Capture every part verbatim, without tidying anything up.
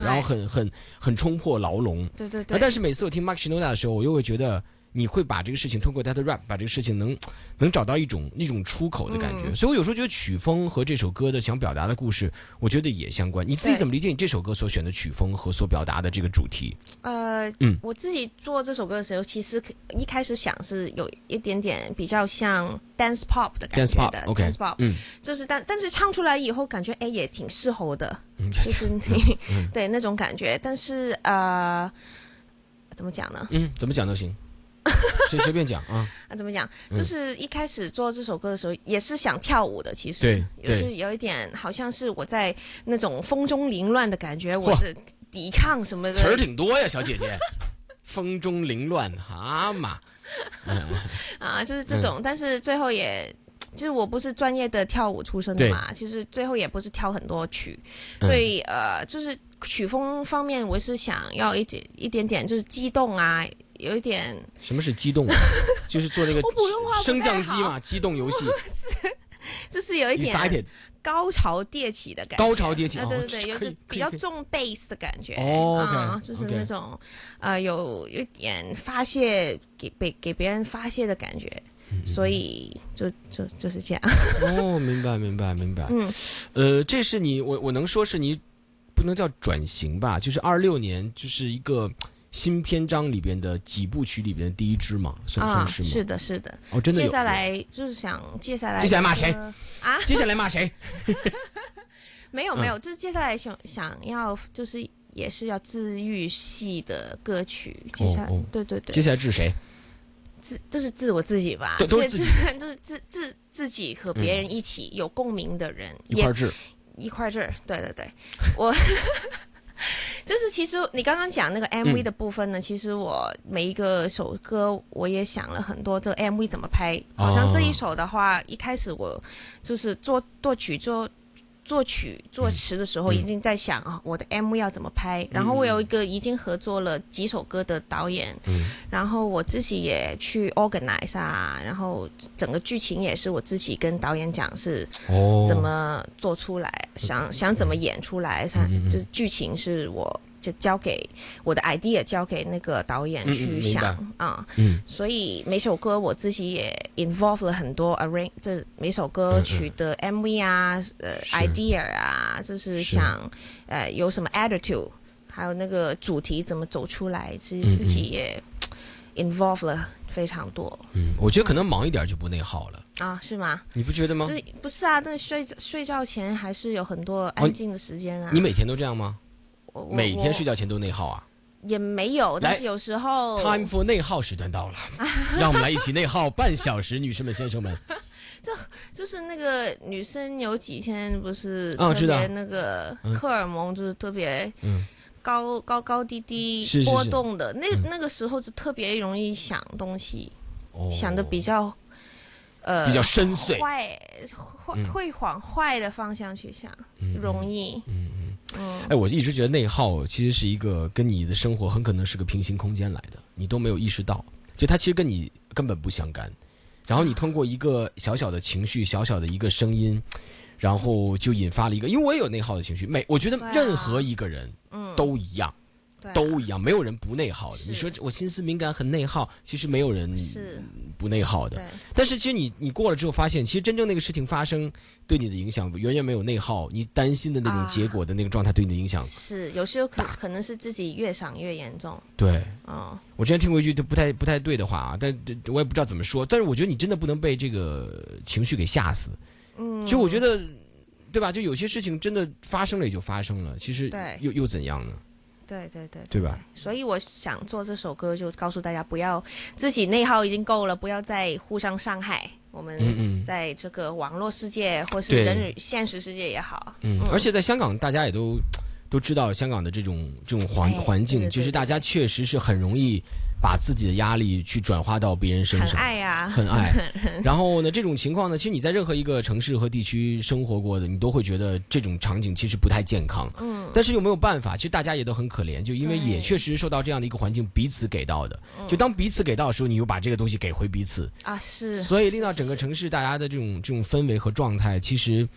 然后很很很冲破牢笼。 对对对。 但是每次我听 Mike Shinoda 的时候，我又会觉得你会把这个事情通过他的 rap 把这个事情能能找到一种一种出口的感觉、嗯、所以我有时候觉得曲风和这首歌的想表达的故事我觉得也相关。你自己怎么理解你这首歌所选的曲风和所表达的这个主题？ 呃嗯，我自己做这首歌的时候其实一开始想是有一点点比较像 dance pop 的感觉的 dance pop, okay, dance pop 嗯， 就是但但是唱出来以后感觉哎也挺适合的、嗯、就是你、嗯、对那种感觉。但是呃怎么讲呢？ 嗯，怎么讲都行随随便讲啊。 啊，怎么讲？就是一开始做这首歌的时候，也是想跳舞的。其实， 对， 就是有一点，好像是我在那种风中凌乱的感觉，我是抵抗什么的。 词儿挺多呀，小姐姐。风中凌乱，蛤蟆。嗯、 啊，就是这种、嗯，但是最后也。就是我不是专业的跳舞出身的嘛，其实最后也不是跳很多曲，所以、嗯、呃，就是曲风方面，我是想要一点一点点，就是激动啊，有一点。 什么是激动、啊？就是做那个升降机嘛，激动游戏。 就是有一点高潮迭起的感觉。 高潮迭起， 啊、对对对，有点比较重 bass 的感觉。 哦、 啊 okay, 就是那种、okay. 呃有有一点发泄给给给别人发泄的感觉。所以就就就是这样。 哦，明白明白明白。嗯，呃，这是你我我能说是你不能叫转型吧？就是二六年就是一个新篇章里边的几部曲里边的第一支嘛，算算是吗？ 是的，是的。 哦，真的有。 接下来就是想接下来接下来骂谁啊？ 接下来骂谁？ 没有没有，就是接下来想想要就是也是要治愈系的歌曲。接下来、哦哦、对对对。 接下来治谁？ 自就是自我自己吧， 对，都是自己， 就是自自自己和别人一起有共鸣的人、 嗯、一块治， 一块治，对对对，我就是其实你刚刚讲那个 M V 的部分呢、嗯，其实我每一个首歌我也想了很多，这个 M V 怎么拍，好像这一首的话，哦、一开始我就是作作曲做。作曲作词的时候已经在想啊、嗯，我的 M V 要怎么拍、嗯。然后我有一个已经合作了几首歌的导演，嗯，然后我自己也去 organize 啊，然后整个剧情也是我自己跟导演讲是怎么做出来，哦、想想怎么演出来，嗯、就剧情是我。就交给我的 idea 交给那个导演去想啊、嗯嗯，所以每首歌我自己也 involve 了很多 arrange 这每首歌曲的 M V 啊，嗯、呃 idea 啊，就是想呃有什么 attitude， 还有那个主题怎么走出来，其实自己也 involve 了非常多。 嗯，我觉得可能忙一点就不内耗了。 啊，是吗？ 你不觉得吗？ 就是不是啊，但睡睡觉前还是有很多安静的时间啊。 哦、你每天都这样吗？每天睡觉前都内耗啊？ 也没有，但是有时候 time for 内耗时段到了，让我们来一起内耗半小时，女士们先生们。 就就是那个女生有几天不是特别那个荷尔蒙就是特别高、嗯、高高低低波动的， 是是是那那个时候就特别容易想东西， 嗯、 想的比较呃比较深邃， 坏会会往坏的方向去想，嗯、容易。 嗯嗯。嗯，哎，我一直觉得内耗其实是一个跟你的生活很可能是个平行空间来的，你都没有意识到，就它其实跟你根本不相干。然后你通过一个小小的情绪、小小的一个声音，然后就引发了一个，因为我也有内耗的情绪。每我觉得任何一个人都一样。啊、都一样，没有人不内耗的。你说我心思敏感很内耗，其实没有人不内耗的。但是其实你你过了之后发现，其实真正那个事情发生对你的影响远远没有内耗，你担心的那种结果的那个状态对你的影响、啊、 是有时候可可能是自己越想越严重。 对， 哦， 我之前听过一句不太不太对的话啊，但我也不知道怎么说。但是我觉得你真的不能被这个情绪给吓死。嗯，就我觉得，对吧？就有些事情真的发生了也就发生了，其实又又怎样呢？ 对对对， 对吧？ 所以我想做这首歌，就告诉大家不要自己内耗已经够了，不要再互相伤害。我们在这个网络世界，或是人与现实世界也好， 嗯，而且在香港，大家也都都知道香港的这种这种环环境，就是大家确实是很容易把自己的压力去转化到别人身上， 很爱啊， 很爱。然后呢，这种情况呢，其实你在任何一个城市和地区生活过的，你都会觉得这种场景其实不太健康。嗯，但是有没有办法？其实大家也都很可怜，就因为也确实受到这样的一个环境，彼此给到的。就当彼此给到的时候，你又把这个东西给回彼此啊，是。 所以令到整个城市大家的这种这种氛围和状态，其实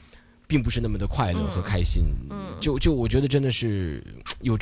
并不是那么的快乐和开心。嗯，就就我觉得真的是有这。